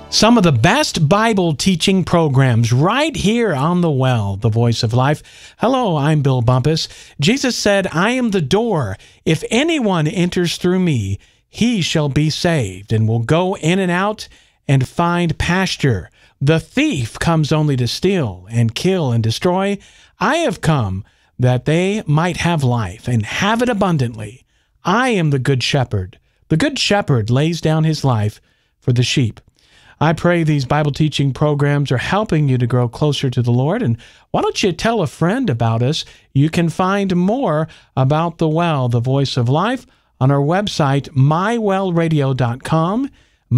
Some of the best Bible teaching programs right here on The Well, the Voice of Life. Hello, I'm Bill Bumpus. Jesus said, I am the door. If anyone enters through me, he shall be saved and will go in and out and find pasture. The thief comes only to steal and kill and destroy. I have come that they might have life and have it abundantly. I am the good shepherd. The good shepherd lays down his life for the sheep. I pray these Bible teaching programs are helping you to grow closer to the Lord. And why don't you tell a friend about us? You can find more about The Well, the Voice of Life, on our website, mywellradio.com,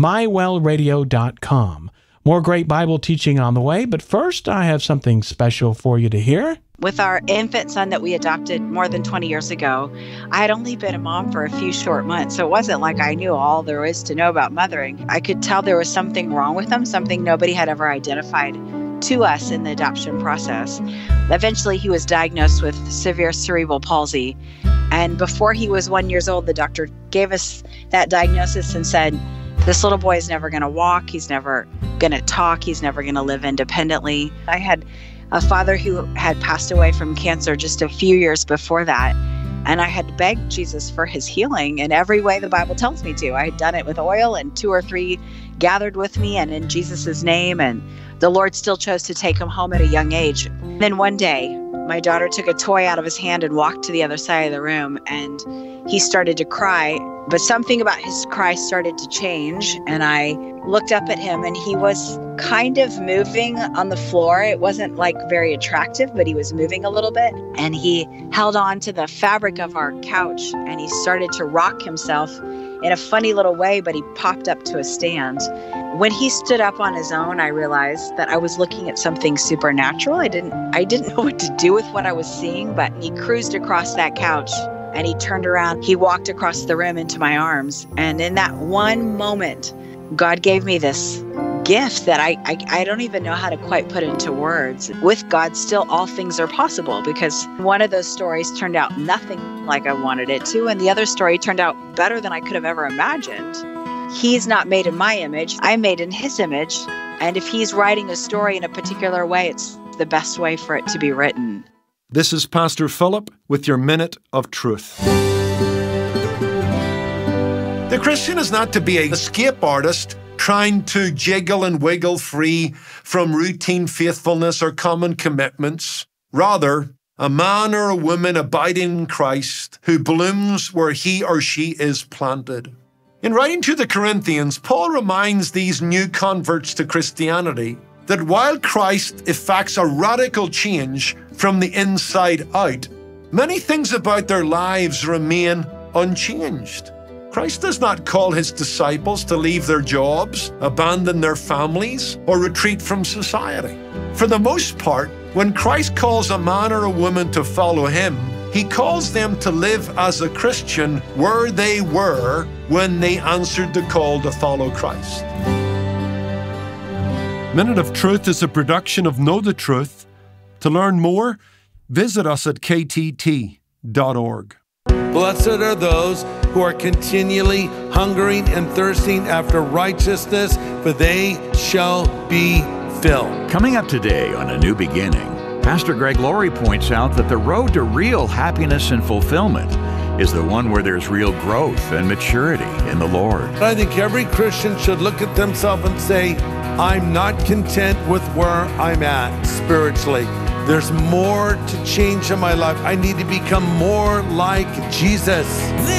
mywellradio.com. More great Bible teaching on the way, but first I have something special for you to hear. With our infant son that we adopted more than 20 years ago, I had only been a mom for a few short months, so it wasn't like I knew all there is to know about mothering. I could tell there was something wrong with him, something nobody had ever identified to us in the adoption process. Eventually, he was diagnosed with severe cerebral palsy, and before he was 1 year old, the doctor gave us that diagnosis and said, this little boy is never going to walk, he's never going to talk, he's never going to live independently. I had a father who had passed away from cancer just a few years before that. And I had begged Jesus for his healing in every way the Bible tells me to. I had done it with oil, and 2 or 3 gathered with me and in Jesus' name. And the Lord still chose to take him home at a young age. Then one day, my daughter took a toy out of his hand and walked to the other side of the room, and he started to cry. But something about his cry started to change, and I looked up at him, and he was kind of moving on the floor. It wasn't like very attractive, but he was moving a little bit, and he held on to the fabric of our couch, and he started to rock himself in a funny little way, but he popped up to a stand. When he stood up on his own, I realized that I was looking at something supernatural. I didn't know what to do with what I was seeing, but he cruised across that couch, and he turned around. He walked across the room into my arms, and in that one moment, God gave me this gift that I don't even know how to quite put into words. With God, still all things are possible, because one of those stories turned out nothing like I wanted it to, and the other story turned out better than I could have ever imagined. He's not made in my image. I'm made in his image, and if he's writing a story in a particular way, it's the best way for it to be written. This is Pastor Philip with your Minute of Truth. The Christian is not to be an escape artist trying to jiggle and wiggle free from routine faithfulness or common commitments. Rather, a man or a woman abiding in Christ who blooms where he or she is planted. In writing to the Corinthians, Paul reminds these new converts to Christianity that while Christ effects a radical change from the inside out, many things about their lives remain unchanged. Christ does not call his disciples to leave their jobs, abandon their families, or retreat from society. For the most part, when Christ calls a man or a woman to follow him, he calls them to live as a Christian where they were when they answered the call to follow Christ. Minute of Truth is a production of Know the Truth. To learn more, visit us at ktt.org. Blessed are those who are continually hungering and thirsting after righteousness, for they shall be filled. Coming up today on A New Beginning, Pastor Greg Laurie points out that the road to real happiness and fulfillment is the one where there's real growth and maturity in the Lord. I think every Christian should look at themselves and say, I'm not content with where I'm at spiritually. There's more to change in my life. I need to become more like Jesus.